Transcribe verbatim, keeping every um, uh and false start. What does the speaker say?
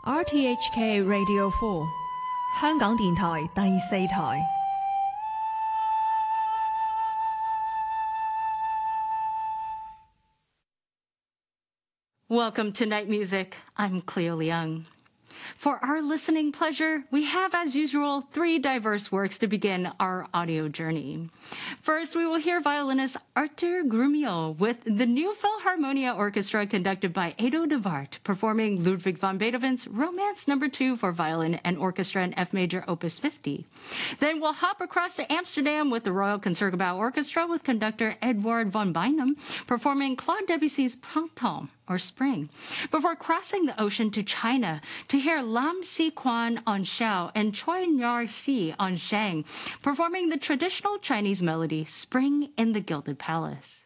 R T H K Radio four 香港電台第四台。 Welcome to Night Music. I'm Cleo Leung. For our listening pleasure, we have, as usual, three diverse works to begin our audio journey. First, we will hear violinist Arthur Grumio with the New Philharmonia Orchestra conducted by Edo de Wart, performing Ludwig van Beethoven's Romance Number two for violin and orchestra in F major, Opus fifty. Then we'll hop across to Amsterdam with the Royal Concertgebouw Orchestra with conductor Edward van Beinum, performing Claude Debussy's Printemps, or Spring, before crossing the ocean to China to hear Lam Si Quan on Xiao and Choi Nyar Si on Shang, performing the traditional Chinese melody Spring in the Gilded Palace.